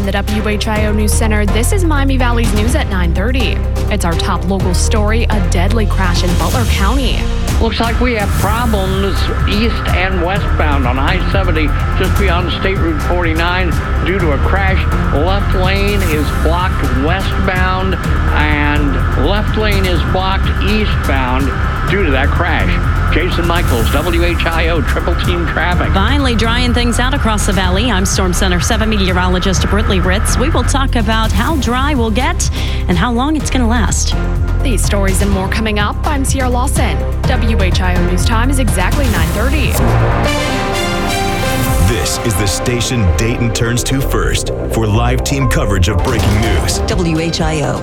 the WHIO News Center, this is Miami Valley's news at 9:30. It's our top local story, a deadly crash in Butler County. Looks like we have problems east and westbound on I-70 just beyond State Route 49 due to a crash. Left lane is blocked westbound and left lane is blocked eastbound due to that crash. Jason Michaels, WHIO Triple Team Traffic. Finally drying things out across the valley. I'm Storm Center 7 meteorologist Britley Ritz. We will talk about how dry we'll get and how long it's going to last. These stories and more coming up. I'm Sierra Lawson. WHIO News Time is exactly 9:30. This is the station Dayton turns to first for live team coverage of breaking news. WHIO.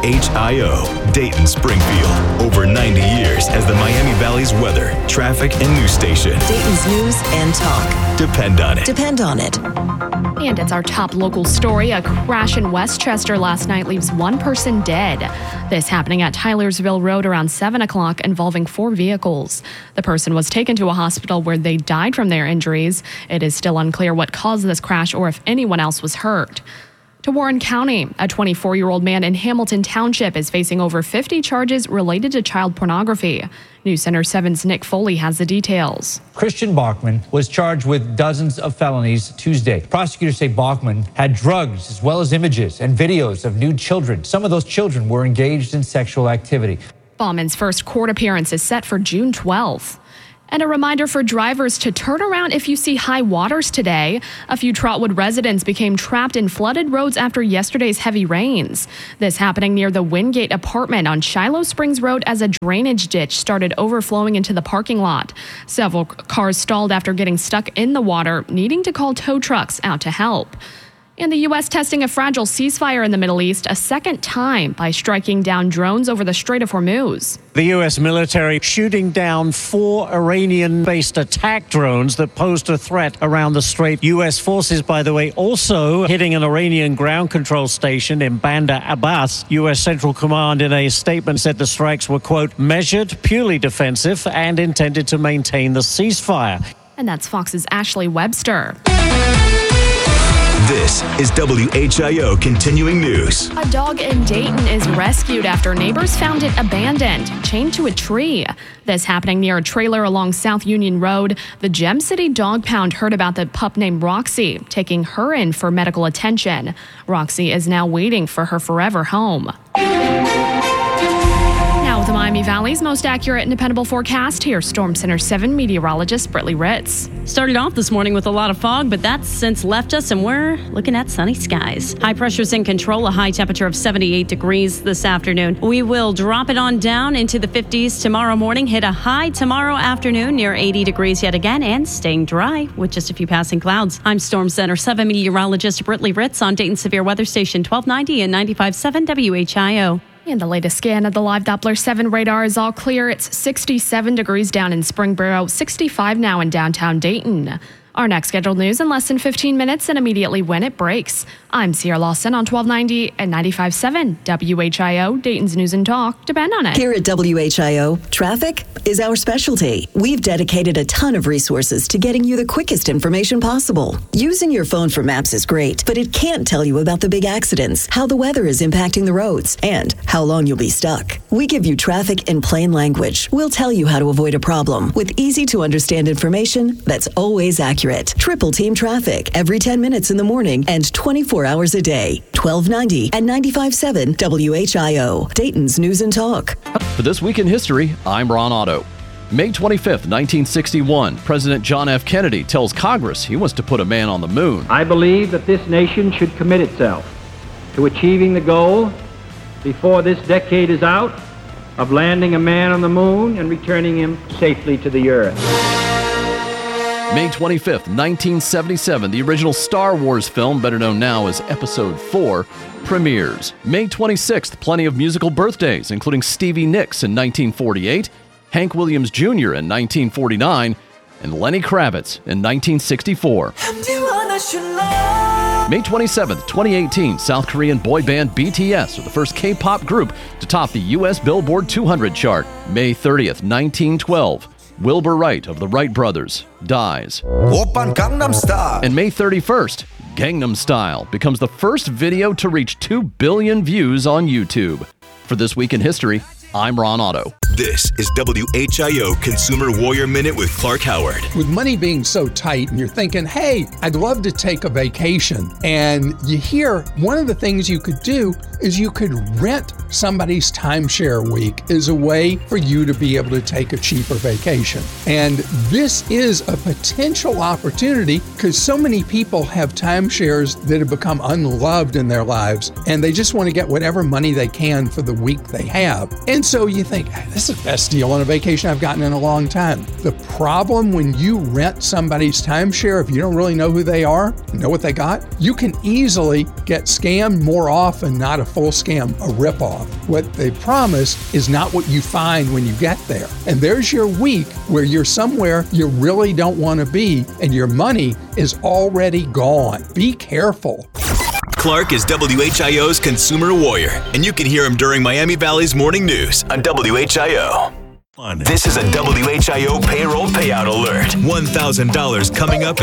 WHIO, Dayton Springfield. Over 90 years as the Miami Valley's weather, traffic, and news station. Dayton's news and talk. Depend on it. Depend on it. And it's our top local story. A crash in Westchester last night leaves one person dead. This happening at Tylersville Road around 7 o'clock, involving 4 vehicles. The person was taken to a hospital where they died from their injuries. It is still unclear what caused this crash or if anyone else was hurt. To Warren County, a 24-year-old man in Hamilton Township is facing over 50 charges related to child pornography. News Center 7's Nick Foley has the details. Christian Bachman was charged with dozens of felonies Tuesday. Prosecutors say Bachman had drugs as well as images and videos of nude children. Some of those children were engaged in sexual activity. Bachman's first court appearance is set for June 12th. And a reminder for drivers to turn around if you see high waters today. A few Trotwood residents became trapped in flooded roads after yesterday's heavy rains. This happening near the Wingate apartment on Shiloh Springs Road as a drainage ditch started overflowing into the parking lot. Several cars stalled after getting stuck in the water, needing to call tow trucks out to help. And the U.S. testing a fragile ceasefire in the Middle East a second time by striking down drones over the Strait of Hormuz. The U.S. military shooting down 4 Iranian-based attack drones that posed a threat around the strait. U.S. forces, by the way, also hitting an Iranian ground control station in Bandar Abbas. U.S. Central Command in a statement said the strikes were, quote, measured, purely defensive, and intended to maintain the ceasefire. And that's Fox's Ashley Webster. This is WHIO Continuing News. A dog in Dayton is rescued after neighbors found it abandoned, chained to a tree. This happening near a trailer along South Union Road. The Gem City Dog Pound heard about the pup named Roxy, taking her in for medical attention. Roxy is now waiting for her forever home. Now with the Miami Valley's most accurate and dependable forecast, here's Storm Center 7 meteorologist Britley Ritz. Started off this morning with a lot of fog, but that's since left us and we're looking at sunny skies. High pressure's in control, a high temperature of 78 degrees this afternoon. We will drop it on down into the 50s tomorrow morning, hit a high tomorrow afternoon near 80 degrees yet again, and staying dry with just a few passing clouds. I'm Storm Center 7 meteorologist Britley Ritz on Dayton Severe Weather Station 1290 and 95.7 WHIO. And the latest scan of the live Doppler 7 radar is all clear. It's 67 degrees down in Springboro, 65 now in downtown Dayton. Our next scheduled news in less than 15 minutes and immediately when it breaks. I'm Sierra Lawson on 1290 and 95.7 WHIO, Dayton's News and Talk. Depend on it. Here at WHIO, traffic is our specialty. We've dedicated a ton of resources to getting you the quickest information possible. Using your phone for maps is great, but it can't tell you about the big accidents, how the weather is impacting the roads, and how long you'll be stuck. We give you traffic in plain language. We'll tell you how to avoid a problem with easy to understand information that's always accurate. Triple Team Traffic every 10 minutes in the morning and 24 hours a day. 1290 and 95.7 WHIO, Dayton's News and Talk. For This Week in History, I'm Ron Otto. May 25th, 1961, President John F. Kennedy tells Congress he wants to put a man on the moon. I believe that this nation should commit itself to achieving the goal before this decade is out of landing a man on the moon and returning him safely to the earth. May 25th, 1977, the original Star Wars film, better known now as Episode 4, premieres. May 26th, plenty of musical birthdays, including Stevie Nicks in 1948, Hank Williams Jr. in 1949, and Lenny Kravitz in 1964. May 27th, 2018, South Korean boy band BTS are the first K-pop group to top the U.S. Billboard 200 chart. May 30th, 1912, Wilbur Wright of the Wright Brothers dies. And May 31st, Gangnam Style becomes the first video to reach 2 billion views on YouTube. For This Week in History, I'm Ron Otto. This is WHIO Consumer Warrior Minute with Clark Howard. With money being so tight and you're thinking, hey, I'd love to take a vacation. And you hear one of the things you could do is you could rent somebody's timeshare week as a way for you to be able to take a cheaper vacation. And this is a potential opportunity because so many people have timeshares that have become unloved in their lives and they just want to get whatever money they can for the week they have. And so you think, hey, this is the best deal on a vacation I've gotten in a long time. The problem when you rent somebody's timeshare, if you don't really know who they are, know what they got, you can easily get scammed more often, not a full scam, a ripoff. What they promise is not what you find when you get there. And there's your week where you're somewhere you really don't want to be and your money is already gone. Be careful. Clark is WHIO's Consumer Warrior, and you can hear him during Miami Valley's morning news on WHIO. This is a WHIO payroll payout alert. $1,000 coming up in